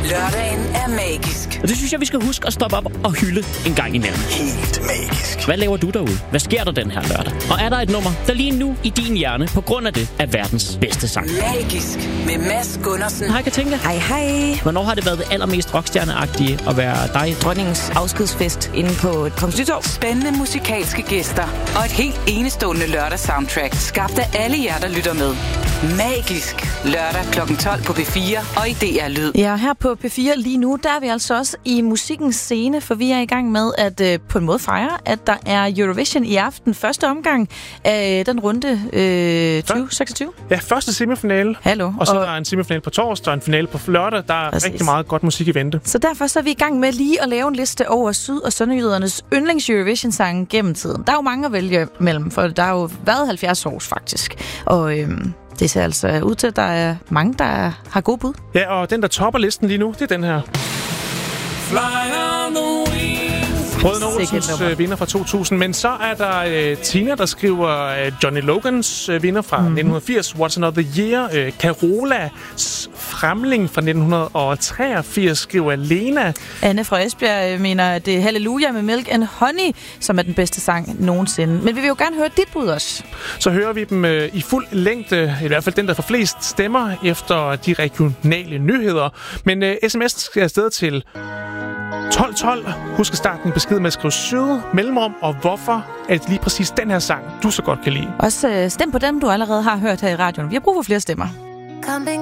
Lørdagen er magisk. Og det synes jeg, vi skal huske at stoppe op og hylde en gang imellem. Helt magisk. Hvad laver du derude? Hvad sker der den her lørdag? Og er der et nummer, der lige nu i din hjerne på grund af det er verdens bedste sang? Magisk med Mads Gundersen. Hej Katinka. Hej, hej. Hvornår har det været det allermest rockstjerneagtige at være dig? Dronningens afskedsfest inde på Kongens Nytorv. Spændende musikalske gæster og et helt enestående lørdagssoundtrack, skabt af alle jer, der lytter med. Magisk. Lørdag kl. 12 på P4 og i DR Lyd. Ja, her på P4 lige nu, der er vi altså også i musikkens scene, for vi er i gang med at på en måde fejre, at der er Eurovision i aften. Første omgang af den runde 2026. Ja, første semifinale. Hallo. Og så er der en semifinale på torsdag og en finale på lørdag. Der er rigtig meget godt musik i vente. Så derfor så er vi i gang med lige at lave en liste over syd- og sønderjydernes yndlings Eurovision-sange gennem tiden. Der er jo mange at vælge mellem, for der har jo været 70 år faktisk. Og det ser altså ud til, at der er mange, der har gode bud. Ja, og den, der topper listen lige nu, det er den her. Brødrene Olsens vinder fra 2000. Men så er der Tina, der skriver Johnny Logans vinder fra 1980, What's Another Year. Carolas Fremling fra 1983 skriver Lena. Anne fra Esbjerg mener, at det er Halleluja med Milk and Honey, som er den bedste sang nogensinde. Men vi vil jo gerne høre dit bud også. Så hører vi dem i fuld længde, i hvert fald den, der får flest stemmer efter de regionale nyheder. Men sms skal afsted til 1212. Husk at starte en besked med at skrive søde mellemrum, og hvorfor er det lige præcis den her sang, du så godt kan lide. Også stem på dem, du allerede har hørt her i radioen. Vi har brug for flere stemmer.